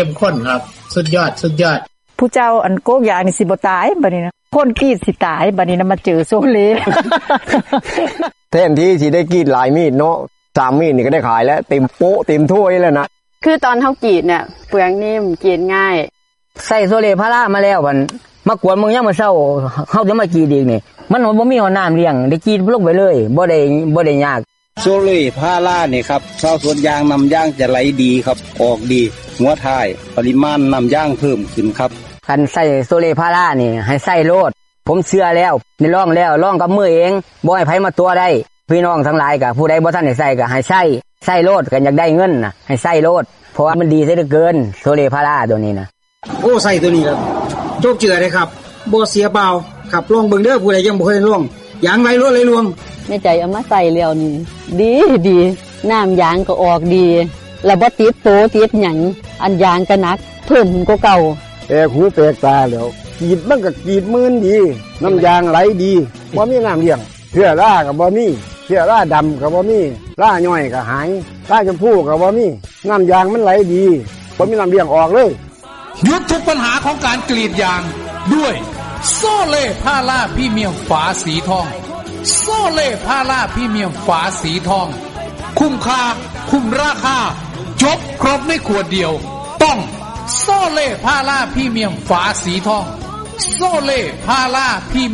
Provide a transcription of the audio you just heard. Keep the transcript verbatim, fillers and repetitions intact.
เข้มข้นครับสุดยอดสุดยอดผู้เจ้าอันโกกยางนี่สิบ่ตายบัดนี้นะคนกรีดสิตายบัดนี้นะมาเจอโซเลแทนที่สิได้กรีดหลายมีดเนาะสามมีดนี่ก็ได้ขายแล้วเต็มโป๊ะเต็มถ้วยแล้วนะคือตอนเฮากรีดเนี่ยเปลืองนิ่มกรีดง่ายใส่โซเลพารามาแล้วมันมากวนมึงยังมาเศร้าเฮาจะมากรีดอีกนี่มันบ่มีน้ำเลี้ยงได้กรีดลงไปเลยบ่ได้บ่ได้ยากโซเลพาราเนี่ยครับชาวสวนยางนำย่างจะไหลดีครับออกดีหัวท้ายปริมาณนำย่างเพิ่มขึ้นครับคันใส่โซเลพารานี่ให้ใส่โลดผมเชื่อแล้วได้ลองแล้วลองกับมือเองบ่ให้ไผมาตัวได้พี่น้องทั้งหลายก็ผู้ใดบ่ทันได้ใส่ก็ให้ใส่ใส่โลดกันอยากได้เงินน่ะให้ใส่โลดเพราะว่ามันดีซะเหลือเกินโซเลพาราตัวนี้นะโอ้ใส่ตัวนี้ครับโจกเจือเลยครับบ่เสียเปล่าครับลองเบิ่งเด้อผู้ใดยังบ่เคยลองยางไหลรวดไหลรวงในใจเอามาใส่แล้วนี่ดีดีน้ำยางก็ออกดีแล้วบ่ติดโตติดหยังอันยางก็หนักเพิ่มกว่าเก่าแอกหูแตกตาแล้วกรีดมันก็กรีดมื่นดีน้ำยางไหลดีบ่มีน้ำเลี้ยงเชื้อราก็บ่มีเชื้อราดำก็บ่มีราย่อยก็หายราชมพูก็บ่มีน้ำยางมันไหลดีบ่มีน้ำเลี้ยงออกเลยหยุดทุกปัญหาของการกรีดยางด้วยโซเล่พาราพรีเมียมฝาสีทองโซเล่พาราพรีเมียมฝาสีทองคุ้มค่าคุ้มราคาจบครบในขวดเดียวต้องโซเล่พาราพรีเมียมฝาสีทองโซเล่พาราพรี